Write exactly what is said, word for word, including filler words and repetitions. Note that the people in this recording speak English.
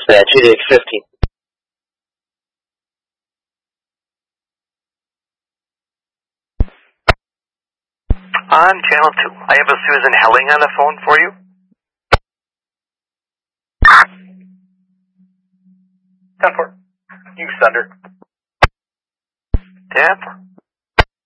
Yeah, G D X fifteen. On channel two, I have a Susan Helling on the phone for you. ten four. You Thunder. ten four.